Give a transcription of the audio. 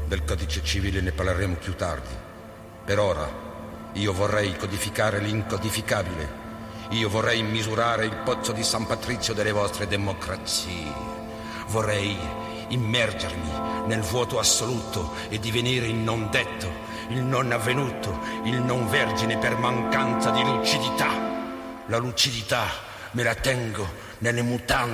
Del codice civile ne parleremo più tardi. Per ora, io vorrei codificare l'incodificabile. Io vorrei misurare il pozzo di San Patrizio delle vostre democrazie. Vorrei immergermi nel vuoto assoluto e divenire il non detto, il non avvenuto, il non vergine per mancanza di lucidità. La lucidità me la tengo nelle mutande